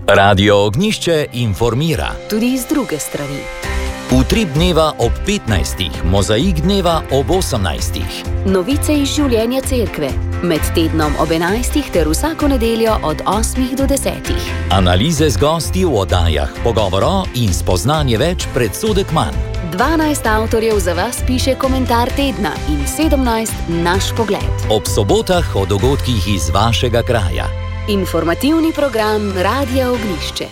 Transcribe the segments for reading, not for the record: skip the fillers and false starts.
Radio Ognišče informira. Tudi iz druge strani. Utrip dneva ob 15, mozaik dneva ob 18. Novice iz življenja cerkve. Med tednom ob 11 ter vsako nedeljo od 8 do 10. Analize z gosti v oddajah, pogovoro in spoznanje več, predsodek manj. 12 avtorjev za vas piše komentar tedna in 17 naš pogled. Ob sobotah o dogodkih iz vašega kraja. Informativni program Radia Ognišče.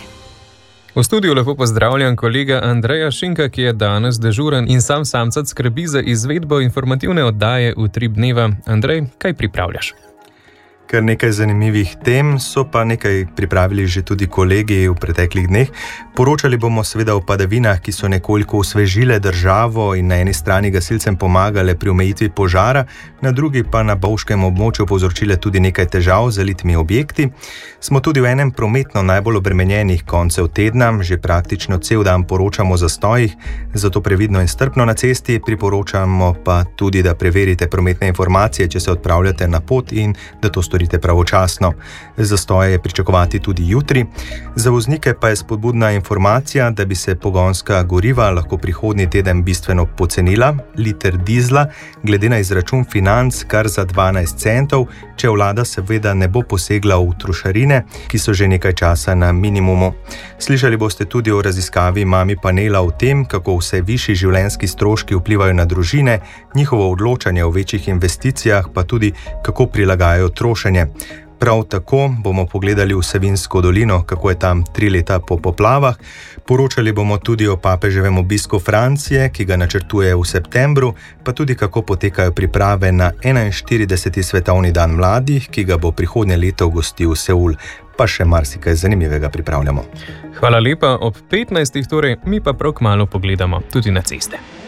V studiu lepo pozdravljam kolega Andreja Šinka, ki je danes dežuren in sam samcat skrbi za izvedbo informativne oddaje Utrip dneva. Andrej, kaj pripravljaš? Kar nekaj zanimivih tem, so pa nekaj pripravili že tudi kolegi v preteklih dneh. Poročali bomo seveda o padavinah, ki so nekoliko osvežile državo in na eni strani gasilcem pomagale pri omejitvi požara, na drugi pa na bovškem območju povzročile tudi nekaj težav z zalitimi objekti. Smo tudi v enem prometno najbolj obremenjenih koncev tedna, že praktično cel dan poročamo o zastojih, zato previdno in strpno na cesti, priporočamo pa tudi, da preverite prometne informacije, če se odpravljate na pot in da to storite pravočasno. Zastoje je pričakovati tudi jutri. Za voznike pa je spodbudna informacija, da bi se pogonska goriva lahko prihodnji teden bistveno pocenila, liter dizla, glede na izračun financ kar za 12 centov, če vlada seveda ne bo posegla v trošarine, ki so že nekaj časa na minimumu. Slišali boste tudi o raziskavi Mami panela o tem, kako vse višji življenjski stroški vplivajo na družine, njihovo odločanje o večjih investicijah, pa tudi kako prilagajajo trošenje. Prav tako bomo pogledali v Savinjsko dolino, kako je tam 3 leta po poplavah. Poročali bomo tudi o papeževem obisku Francije, ki ga načrtuje v septembru, pa tudi kako potekajo priprave na 41. svetovni dan mladih, ki ga bo prihodnje leto gostil Seul. Pa še marsikaj zanimivega pripravljamo. Hvala lepa, ob 15. torej, mi pa prav kmalu pogledamo tudi na ceste.